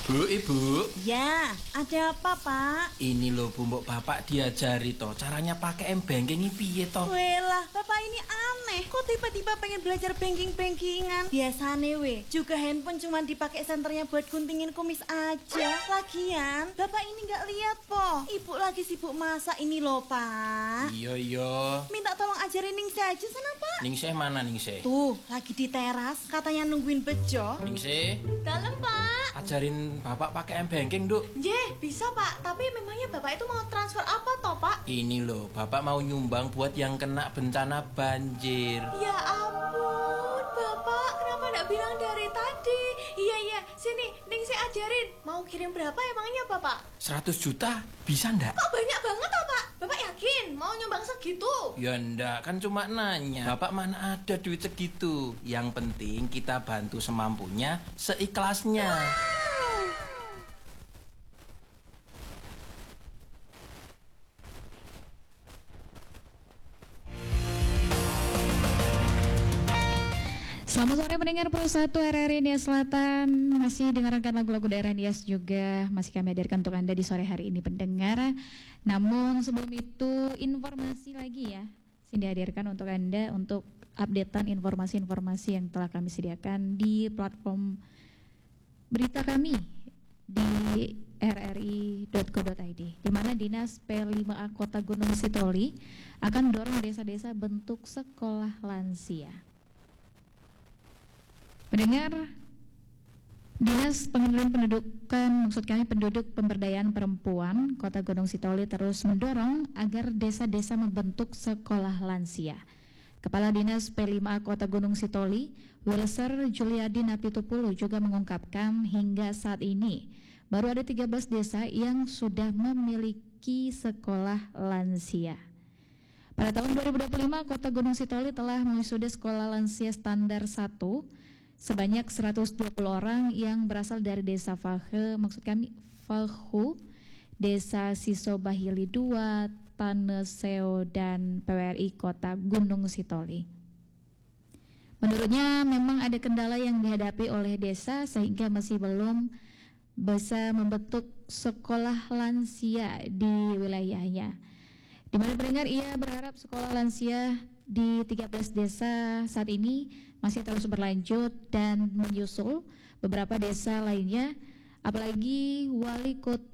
Bu, Ibu. Ya, ada apa, Pak? Ini loh Bu, mbok Bapak diajari toh caranya pakai M-Banking ini piye toh? Welah, Bapak ini aneh. Kok tiba-tiba pengen belajar banking-bankingan? Biasane juga handphone cuma dipakai senternya buat guntingin kumis aja. Lagian, Bapak ini nggak lihat po. Ibu lagi sibuk masak ini loh, Pak. Iya. Minta tolong ajarin Ningsih aja sana, Pak. Ningsih mana Ningsih? Tuh, lagi di teras, katanya nungguin bejo. Ningsih, Dalam, Pak. ajarin Bapak pakai M-Banking, Duk. Jeh, bisa, Pak. Tapi memangnya Bapak itu mau transfer apa toh, Pak? Ini loh, Bapak mau nyumbang buat yang kena bencana banjir. Ya ampun, Bapak. Kenapa nggak bilang dari tadi? Iya, sini, Ningsih ajarin. Mau kirim berapa emangnya, Bapak? 100 juta bisa ndak? Kok banyak banget toh, Pak? Bapak yakin mau nyumbang segitu? Ya ndak, kan cuma nanya. Bapak mana ada duit segitu. Yang penting kita bantu semampunya, seikhlasnya. Selamat sore pendengar Pro 1 RRI Nias Selatan. Masih dengarkan lagu-lagu daerah Nias juga masih kami hadirkan untuk Anda di sore hari ini pendengar. Namun sebelum itu informasi lagi ya yang dihadirkan untuk Anda untuk updatean informasi-informasi yang telah kami sediakan di platform berita kami di rri.co.id, di mana Dinas P5A Kota Gunung Sitoli akan dorong desa-desa bentuk sekolah lansia. Mendengar Dinas Pengendalian Pendudukan, maksud kami penduduk pemberdayaan perempuan Kota Gunung Sitoli terus mendorong agar desa-desa membentuk sekolah lansia. Kepala Dinas P5A Kota Gunung Sitoli, Wilser Juliadi Napitupulu juga mengungkapkan hingga saat ini baru ada 13 desa yang sudah memiliki sekolah lansia. Pada tahun 2025, Kota Gunung Sitoli telah mewisuda sekolah lansia standar 1 sebanyak 120 orang yang berasal dari Desa Falhe, maksud kami Falhu, Desa Sisobahili 2, Taneseo, dan PWRI Kota Gunung Sitoli. Menurutnya memang ada kendala yang dihadapi oleh desa sehingga masih belum bisa membentuk sekolah lansia di wilayahnya. Di mana pendengar, ia berharap sekolah lansia di 13 desa saat ini masih terus berlanjut dan menyusul beberapa desa lainnya, apalagi wali kota